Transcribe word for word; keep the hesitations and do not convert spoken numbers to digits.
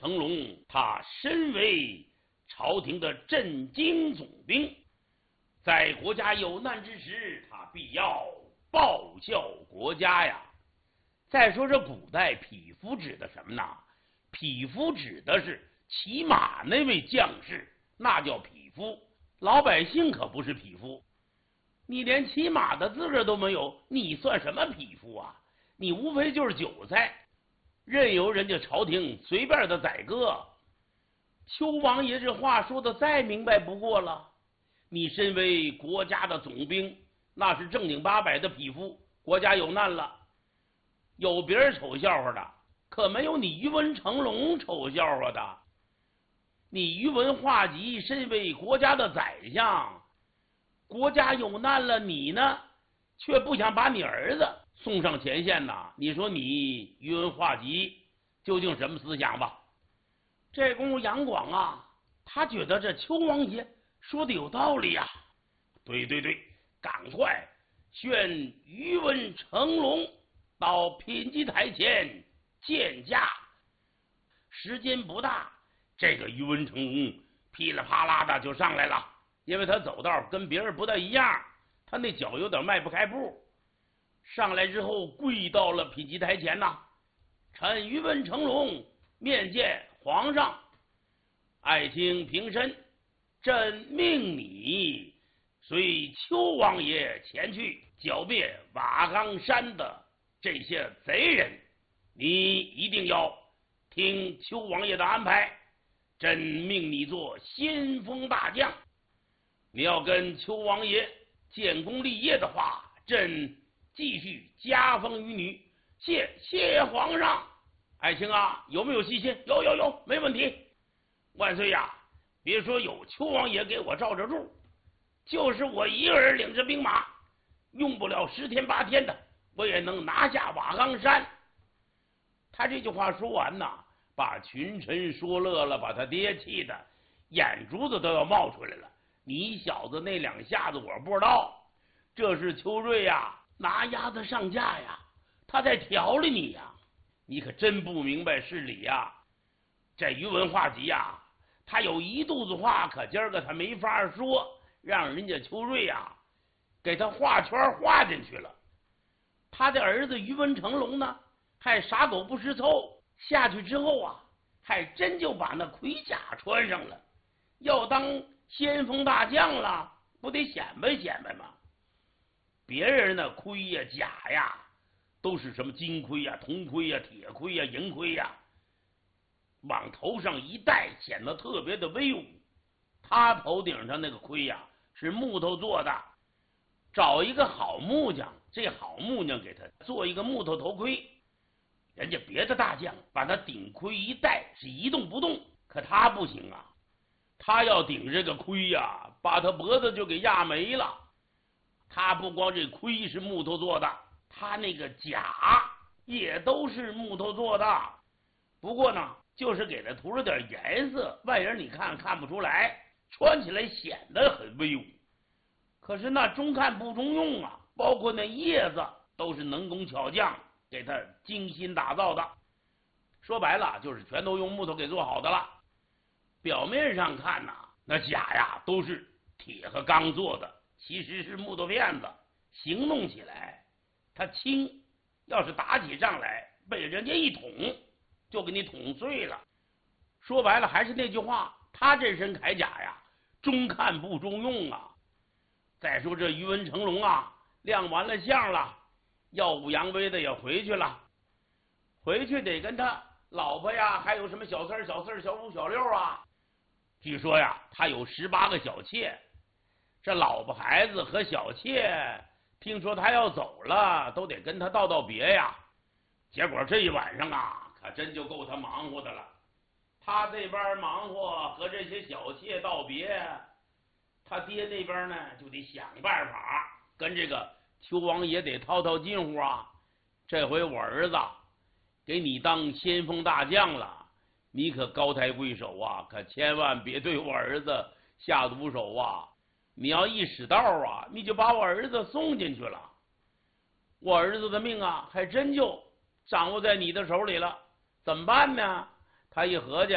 成龙，他身为朝廷的镇京总兵，在国家有难之时，他必要报效国家呀。再说这古代匹夫指的什么呢？匹夫指的是骑马那位将士，那叫匹夫，老百姓可不是匹夫。你连骑马的资格都没有，你算什么匹夫啊？你无非就是韭菜，任由人家朝廷随便的宰割。邱王爷这话说的再明白不过了，你身为国家的总兵，那是正经八百的匹夫，国家有难了，有别人瞅笑话的，可没有你于文成龙瞅笑话的。你于文化及身为国家的宰相，国家有难了，你呢却不想把你儿子送上前线呐？你说你于文化及究竟什么思想吧？这功夫杨广啊，他觉得这邱王爷说的有道理呀、啊。对对对，赶快宣于文成龙到品级台前见驾。时间不大，这个于文成龙噼里啪啦的就上来了，因为他走道跟别人不太一样，他那脚有点迈不开步。上来之后跪到了品级台前呐，臣于文成龙面见皇上，爱卿平身，朕命你随邱王爷前去剿灭瓦岗山的这些贼人，你一定要听邱王爷的安排，朕命你做先锋大将，你要跟邱王爷建功立业的话，朕继续加封于你。谢谢皇上。爱卿啊，有没有细心？有有有，没问题。万岁呀！别说有邱王爷给我罩着住，就是我一个人领着兵马，用不了十天八天的，我也能拿下瓦岗山。他这句话说完呐，把群臣说乐了，把他爹气的眼珠子都要冒出来了。你小子那两下子我不知道，这是邱瑞呀拿鸭子上架呀，他在调理你呀，你可真不明白事理呀。这于文化及呀，他有一肚子话，可今儿个他没法说，让人家邱瑞呀给他画圈画进去了。他的儿子于文成龙呢，还傻狗不识凑，下去之后啊，还真就把那盔甲穿上了，要当先锋大将了，不得显摆显摆吗？别人的盔呀甲呀都是什么金盔呀、铜盔呀、铁盔呀、银盔呀，往头上一戴，显得特别的威武。他头顶上那个盔呀是木头做的，找一个好木匠，这好木匠给他做一个木头头盔。人家别的大将把他顶盔一戴是一动不动，可他不行啊，他要顶这个盔呀，把他脖子就给压没了。他不光这盔是木头做的，他那个甲也都是木头做的，不过呢就是给他涂了点颜色，外人你看看不出来，穿起来显得很威武。可是那中看不中用啊，包括那叶子都是能工巧匠给他精心打造的，说白了就是全都用木头给做好的了。表面上看呐、啊，那甲呀都是铁和钢做的，其实是木头片子，行动起来它轻，要是打起仗来被人家一捅就给你捅碎了。说白了还是那句话，他这身铠甲呀中看不中用啊。再说这于文成龙啊，亮完了相了，耀武扬威的也回去了，回去得跟他老婆呀还有什么小三小四小五小六啊，据说呀他有十八个小妾，这老婆孩子和小妾听说他要走了，都得跟他道道别呀。结果这一晚上啊可真就够他忙活的了。他这边忙活和这些小妾道别，他爹那边呢就得想办法跟这个邱王爷得套套近乎啊。这回我儿子给你当先锋大将了，你可高抬贵手啊，可千万别对我儿子下毒手啊。你要一使道啊，你就把我儿子送进去了，我儿子的命啊还真就掌握在你的手里了，怎么办呢？他一合计